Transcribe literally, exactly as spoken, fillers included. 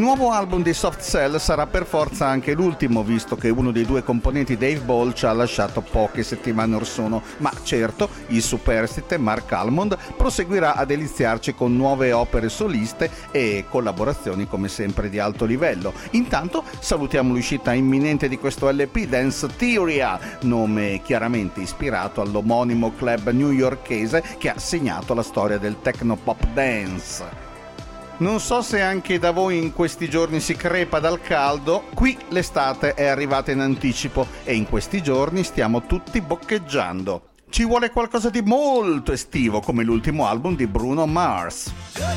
nuovo album di Soft Cell sarà per forza anche l'ultimo, visto che uno dei due componenti, Dave Ball, ci ha lasciato poche settimane or sono, ma certo il superstite Mark Almond proseguirà a deliziarci con nuove opere soliste e collaborazioni come sempre di alto livello. Intanto salutiamo l'uscita imminente di questo L P, Dance Theoria, nome chiaramente ispirato all'omonimo club newyorkese che ha segnato la storia del techno pop dance. Non so se anche da voi in questi giorni si crepa dal caldo, qui l'estate è arrivata in anticipo e in questi giorni stiamo tutti boccheggiando. Ci vuole qualcosa di molto estivo come l'ultimo album di Bruno Mars.